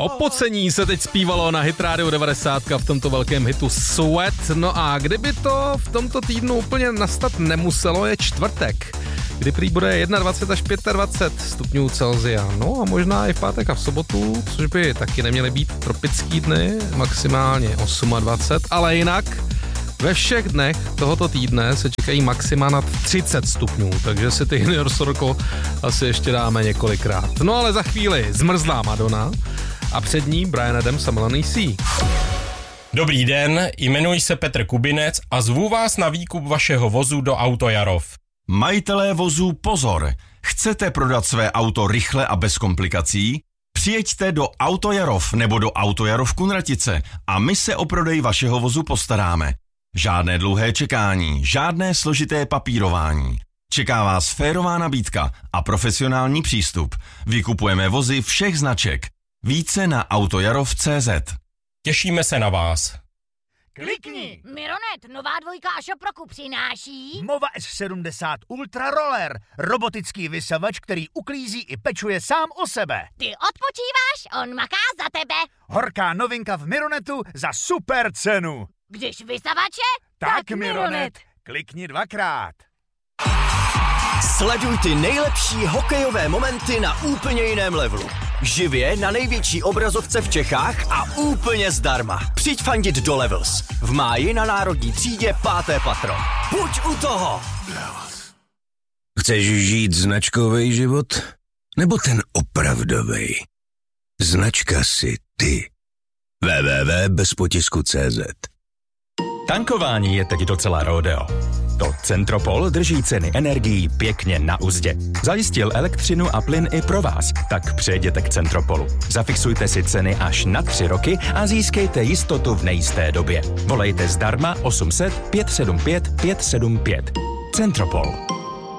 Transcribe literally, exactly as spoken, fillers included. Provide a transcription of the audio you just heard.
O pocení se teď zpívalo na Hit Radio devadesát v tomto velkém hitu Sweat. No a kdyby to v tomto týdnu úplně nastat nemuselo, je čtvrtek, kdy prý bude dvacet jedna až dvacet pět stupňů Celsia. No a možná i v pátek a v sobotu, což by taky neměly být tropický dny, maximálně dvacet osm, ale jinak ve všech dnech tohoto týdne se čekají maxima nad třicet stupňů, takže si ty Junior Sorko asi ještě dáme několikrát. No ale za chvíli zmrzlá Madonna a před ní Bryan Adams a Melanie C. Dobrý den, jmenuji se Petr Kubinec a zvu vás na výkup vašeho vozu do Autojarov. Majitelé vozů pozor! Chcete prodat své auto rychle a bez komplikací? Přijeďte do Autojarov nebo do Autojarov Kunratice a my se o prodej vašeho vozu postaráme. Žádné dlouhé čekání, žádné složité papírování. Čeká vás férová nabídka a profesionální přístup. Vykupujeme vozy všech značek. Více na autojarov tečka cé zet. Těšíme se na vás. Klikni! Mironet, nová dvojka Šoproku přináší Mova S sedmdesát Ultra Roller, robotický vysavač, který uklízí i pečuje sám o sebe. Ty odpočíváš, on maká za tebe. Horká novinka v Mironetu za super cenu. Když vysavače, Tak, tak Mironet. Klikni dvakrát. Sleduj ty nejlepší hokejové momenty na úplně jiném levelu. Živě na největší obrazovce v Čechách a úplně zdarma. Přijď fandit do Levels. V máji na národní třídě páté patro. Buď u toho! Chceš žít značkový život? Nebo ten opravdový? Značka si ty. w w w tečka bez potisku tečka cé zet. Tankování je teď docela rodeo. To Centropol drží ceny energií pěkně na uzdě. Zajistil elektřinu a plyn i pro vás, tak přejděte k Centropolu. Zafixujte si ceny až na tři roky a získejte jistotu v nejisté době. Volejte zdarma osm set pět sedm pět pět sedm pět. Centropol.